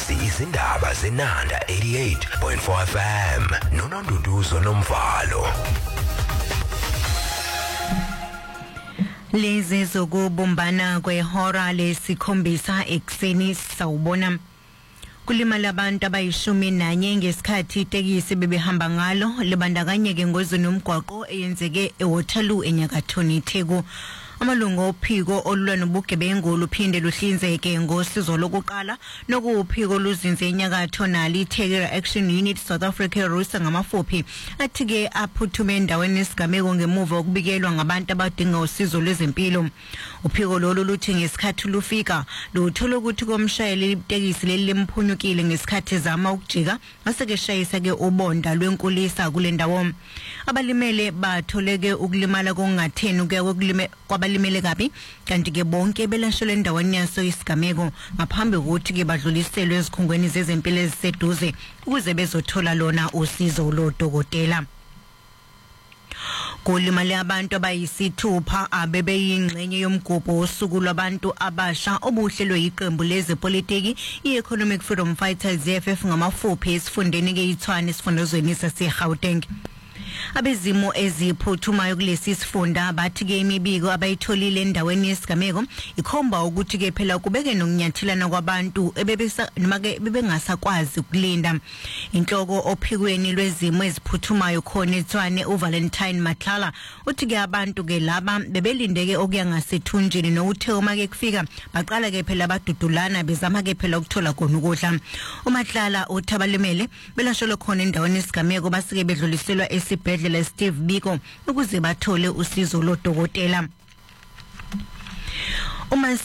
Lezi izindaba zenanda 88.4 FM noNonduduzo Nomvalo. Lezi zokubumbana kwehora lesikhombisa ekseni sawubona. Kulimala abantu abayishumi ngesikhathi itekisi bebehamba ngalo libandakanyeke engozini yomgwaqo eyenzeke eWaterloo eNyakathoni Theku. Amalungu ophiko olulwa nobugebengu luphinde luhlinzeke ngosizo lokuqala nokuphiko luzinze eNyakatho nali Theku Action Unit South Africa rusa ngamafuphi athike aphuthume endaweni esigameko ngemuva okubikelwa ngabantu abadinga usizo lwezempilo. Uphiko lolu luthi ngesikhathi lufika luthola ukuthi komshayeli itekisi leli limphunyukile ngesikhathi zama ukujika maseke shayisa ke ubonda lwenkulisa kule ndawo. Abalimele batholeke ukulimala kongatheni ukuya kwabalimele kabi kanti ke bonke belashelwe endaweni yaso isigameko ngaphambi kokuthi ke badluliselwe ezikhungweni zezempilo eziseduze ukuze bezothola lona usizo lodokotela. Kulimale abantu abayisithupha abebeyingxenye yomgubho wosuku lwabantu abasha obuhlelwe iqembu lezepolitiki i-Economic Freedom Fighters EFF ngamafuphi esifundeni ke iTshwane esifundazweni saseGauteng. Abezimo eziphuthumayo kulesi sifunda bathi ke imibiko abayitholile endaweni yesigameko ikhomba ukuthi ke phela kubeke nokunyathilana kwabantu bebengasakwazi ukulinda. Inhloko ophikweni lwezimo eziphuthumayo khona eTshwane uValentine Matlala uthi ke abantu ke laba bebelindeke okuya ngasethunjini nokuthe uma ke kufika baqala ke phela badudulana bezama ke phela ukuthola khona ukudla. uMatlala uthi abalimele belashelwe khona endaweni yesigameko basike bedluliselwa esibhedlela Steve Biko ukuze bathole usizo lodokotela.